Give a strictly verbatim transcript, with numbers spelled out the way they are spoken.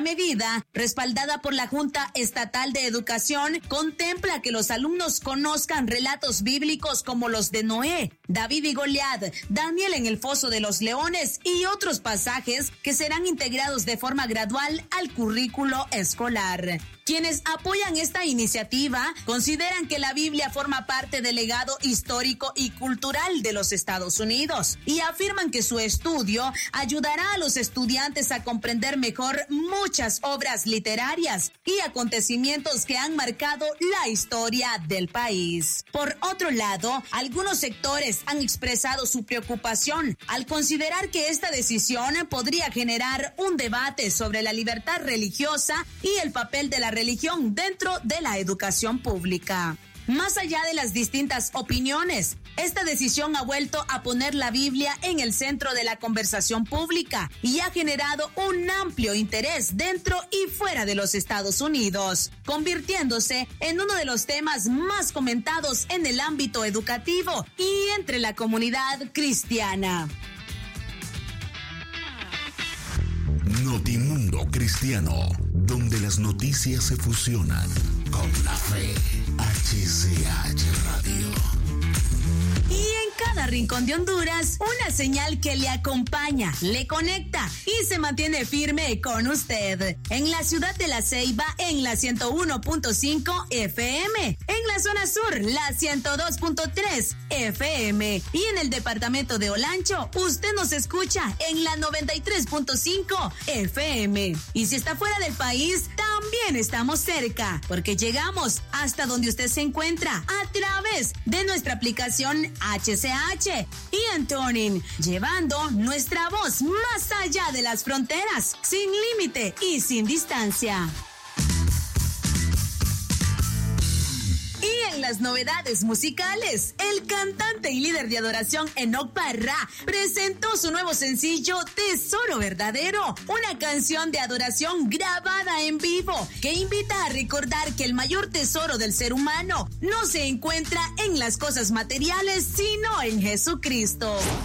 medida, respaldada por la Junta Estatal de Educación, contempla que los alumnos conozcan relatos bíblicos como los de Noé, David y Goliat, Daniel en el foso de los leones y otros pasajes que serán integrados de forma gradual al currículo escolar. Quienes apoyan esta iniciativa consideran que la Biblia forma parte del legado histórico y cultural de los Estados Unidos y afirman que su estudio ayudará a los estudiantes a comprender mejor muchas obras literarias y acontecimientos que han marcado la historia del país. Por otro lado, algunos sectores han expresado su preocupación al considerar que esta decisión podría generar un debate sobre la libertad religiosa y el papel de la religión dentro de la educación pública. Más allá de las distintas opiniones, esta decisión ha vuelto a poner la Biblia en el centro de la conversación pública y ha generado un amplio interés dentro y fuera de los Estados Unidos, convirtiéndose en uno de los temas más comentados en el ámbito educativo y entre la comunidad cristiana. Notimundo Cristiano, donde las noticias se fusionan con la fe. H C H Radio. Y en cada rincón de Honduras, una señal que le acompaña, le conecta y se mantiene firme con usted. En la ciudad de La Ceiba, en la ciento uno punto cinco F M. En la zona sur, la ciento dos punto tres F M. Y en el departamento de Olancho, usted nos escucha en la noventa y tres punto cinco F M. Y si está fuera del país, también estamos cerca, porque llegamos hasta donde usted se encuentra a través de nuestra aplicación H C H y en TuneIn, llevando nuestra voz más allá de las fronteras, sin límite y sin distancia. Y en las novedades musicales, el cantante y líder de adoración Enoch Parra presentó su nuevo sencillo Tesoro Verdadero, una canción de adoración grabada en vivo que invita a recordar que el mayor tesoro del ser humano no se encuentra en las cosas materiales, sino en Jesucristo.